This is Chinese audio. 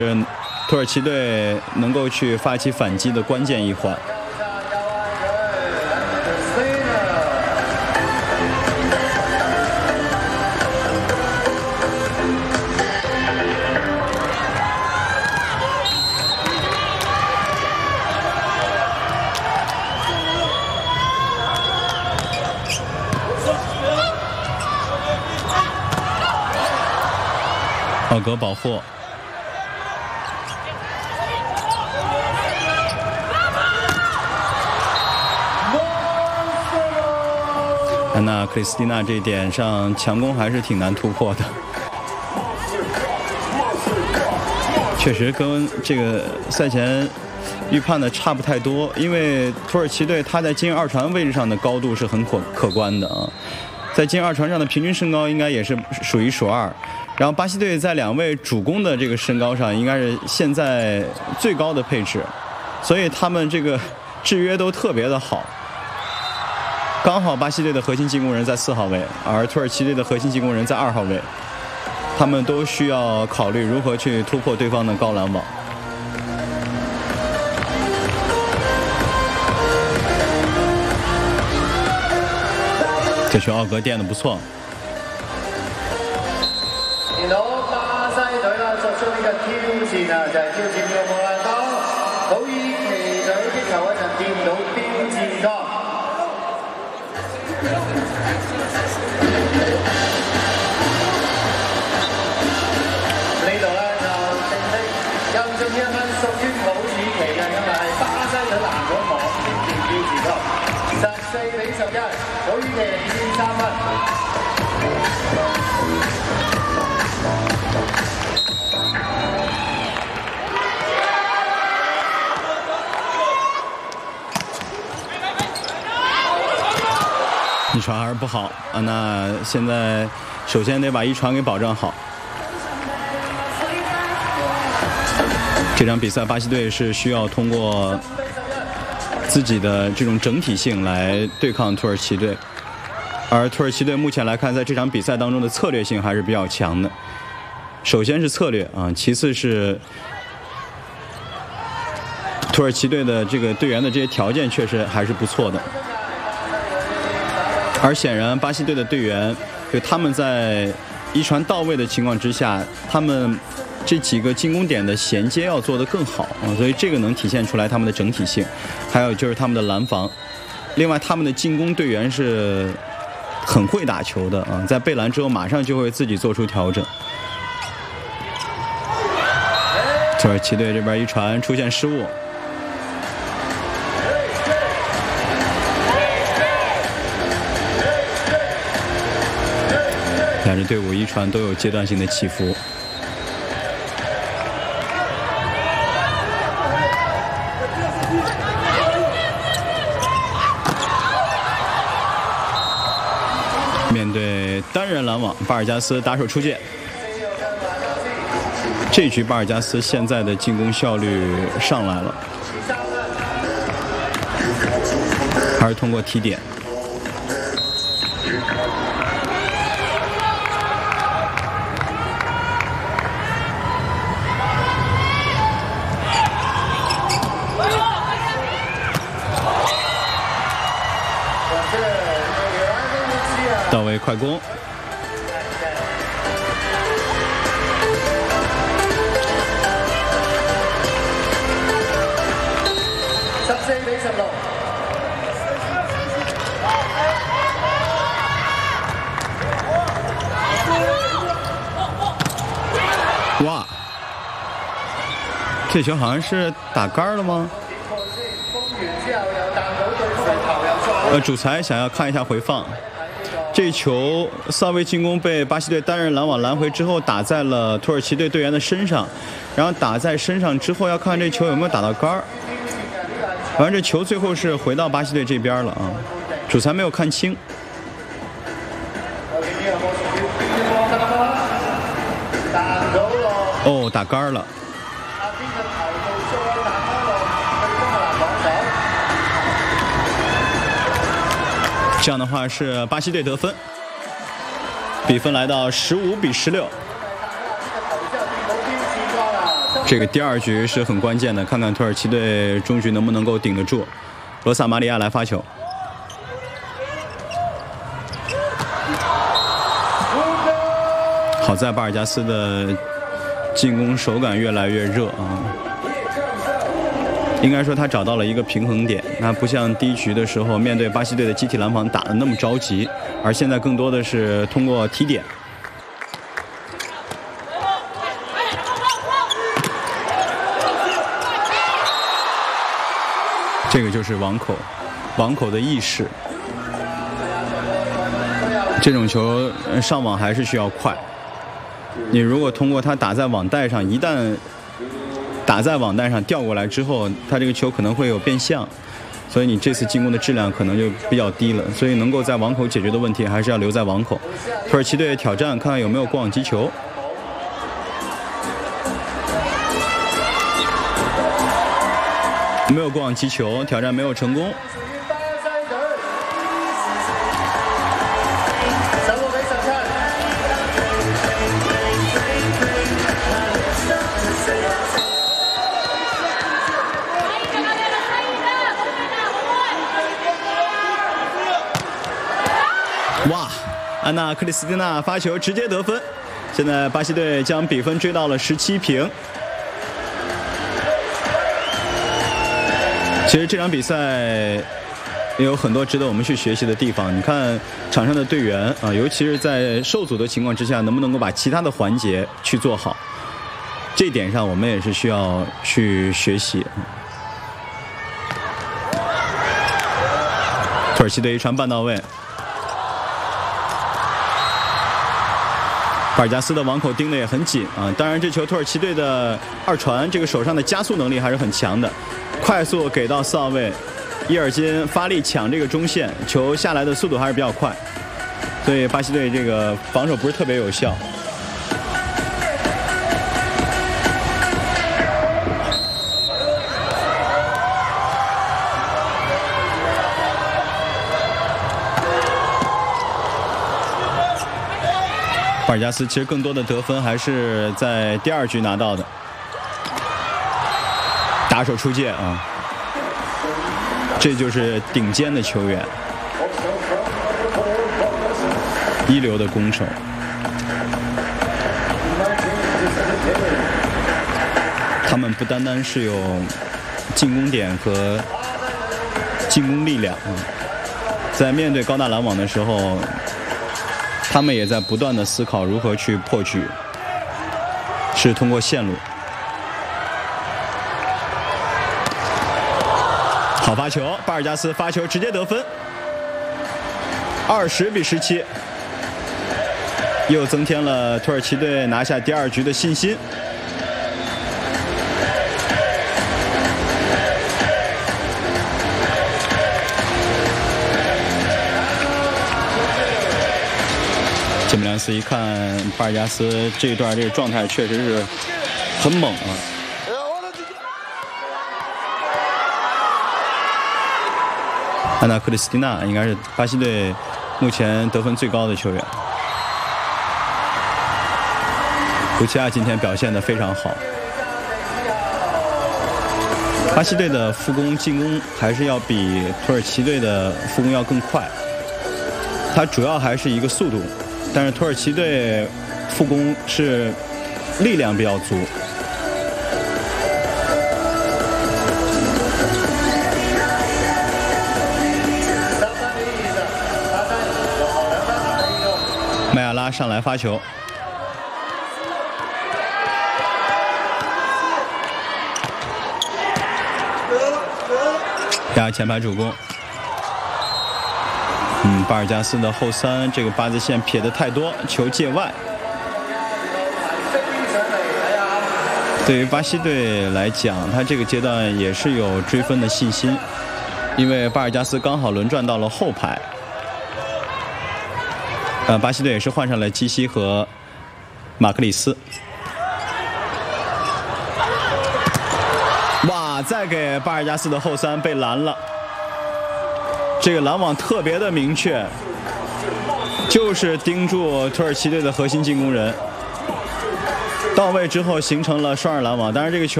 土耳其队能够去发起反击的关键一环。奥格保护。安娜·克里斯蒂娜这一点上强攻还是挺难突破的，确实跟这个赛前预判的差不太多。因为土耳其队他在金二传位置上的高度是很可观的啊，在金二传上的平均身高应该也是数一数二。然后巴西队在两位主攻的这个身高上应该是现在最高的配置，所以他们这个制约都特别的好。刚好巴西队的核心进攻人在4号位，而土耳其队的核心进攻人在2号位，他们都需要考虑如何去突破对方的高拦网。这球奥格垫得不错。 見到巴西隊啦作出呢個挑戰啊，就係挑戰呢個莫蘭當。土耳其隊擊球嗰陣見唔到標誌杆。呢度咧就正式又中1分屬於土耳其嘅，因為係巴西隊攔咗網挑戰標誌杆，14-11，土耳其領先3分。 一传还是不好啊，那现在首先得把一传给保障好。这场比赛巴西队是需要通过自己的这种整体性来对抗土耳其队，而土耳其队目前来看在这场比赛当中的策略性还是比较强的。首先是策略啊，其次是土耳其队的这个队员的这些条件确实还是不错的。而显然巴西队的队员就他们在一传到位的情况之下，他们这几个进攻点的衔接要做得更好啊，所以这个能体现出来他们的整体性。还有就是他们的拦防，另外他们的进攻队员是很会打球的啊，在被拦之后马上就会自己做出调整。土耳其队这边一传出现失误。两支队伍一传都有阶段性的起伏。面对单人拦网，巴尔加斯打手出界。这局巴尔加斯现在的进攻效率上来了，还是通过提点。到位快攻，哇，这球好像是打杆了吗？主裁想要看一下回放。这球萨维进攻被巴西队单人拦网拦回之后，打在了土耳其队队员的身上，然后打在身上之后要看这球有没有打到杆儿。反正这球最后是回到巴西队这边了啊，主裁没有看清。哦，打杆了。这样的话是巴西队得分，比分来到15-16。 这个第2局是很关键的，看看土耳其队中局能不能够顶得住。罗萨马里亚来发球，好在巴尔加斯的进攻手感越来越热啊。应该说他找到了一个平衡点，那不像第1局的时候面对巴西队的集体拦防打得那么着急，而现在更多的是通过提点。这个就是网口的意识。这种球上网还是需要快。你如果通过它打在网带上，一旦打在网带上调过来之后，它这个球可能会有变向，所以你这次进攻的质量可能就比较低了。所以能够在网口解决的问题，还是要留在网口。土耳其队挑战看看有没有过网击球。没有过网击球，挑战没有成功。哇，安娜·克里斯蒂娜发球直接得分，现在巴西队将比分追到了17平。其实这场比赛也有很多值得我们去学习的地方。你看场上的队员啊，尤其是在受阻的情况之下，能不能够把其他的环节去做好，这点上我们也是需要去学习。土耳其队一传半到位，巴尔加斯的网口盯得也很紧啊。当然，这球土耳其队的2传，这个手上的加速能力还是很强的。快速给到4号位，伊尔金发力抢这个中线，球下来的速度还是比较快，所以巴西队这个防守不是特别有效。巴尔加斯其实更多的得分还是在第2局拿到的。打手出界啊，这就是顶尖的球员，一流的攻手。他们不单单是有进攻点和进攻力量啊，在面对高大拦网的时候，他们也在不断的思考如何去破局，是通过线路。好发球，巴尔加斯发球直接得分，20比17，又增添了土耳其队拿下第2局的信心。吉米良斯一看巴尔加斯这一段这个状态确实是很猛啊。安娜·克里斯蒂娜应该是巴西队目前得分最高的球员。胡齐亚今天表现得非常好。巴西队的复攻进攻还是要比土耳其队的复攻要更快，它主要还是一个速度，但是土耳其队复攻是力量比较足。麦亚拉上来发球，压前排助攻。巴尔加斯的后3这个八字线撇得太多，球界外。对于巴西队来讲，他这个阶段也是有追分的信心，因为巴尔加斯刚好轮转到了后排。巴西队也是换上了基西和马克里斯。哇，再给巴尔加斯的后3被拦了，这个拦网特别的明确，就是盯住土耳其队的核心进攻人。 到位之后形成了双人拦网，当然这个球